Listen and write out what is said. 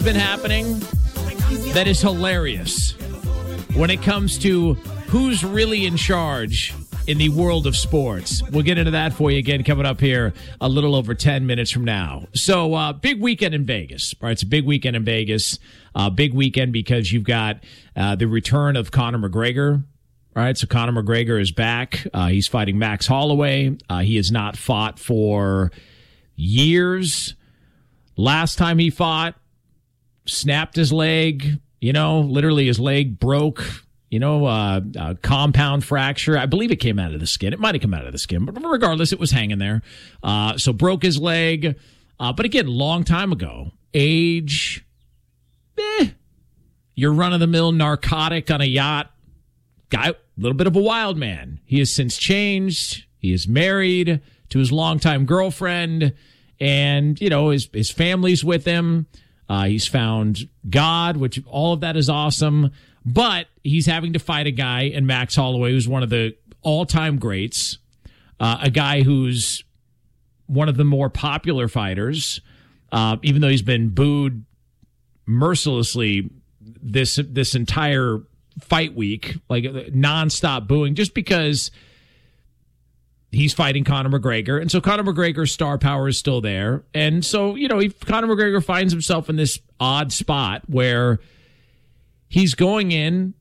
been happening that is hilarious when it comes to who's really in charge in the world of sports. We'll get into that for you again coming up here a little over 10 minutes from now. So, big weekend in Vegas. Right? It's a big weekend in Vegas. Big weekend because you've got the return of Conor McGregor. All right, so Conor McGregor is back. He's fighting Max Holloway. He has not fought for years. Last time he fought, snapped his leg. Literally his leg broke. A compound fracture. I believe it came out of the skin. It might have come out of the skin, but regardless, it was hanging there. So broke his leg. But again, long time ago. Age, your run-of-the-mill narcotic on a yacht. Guy, a little bit of a wild man. He has since changed. He is married to his longtime girlfriend, and his family's with him. He's found God, which all of that is awesome. But he's having to fight a guy in Max Holloway, who's one of the all-time greats, a guy who's one of the more popular fighters, even though he's been booed mercilessly this entire fight week, like nonstop booing, just because he's fighting Conor McGregor. And so Conor McGregor's star power is still there. And so, Conor McGregor finds himself in this odd spot where he's going in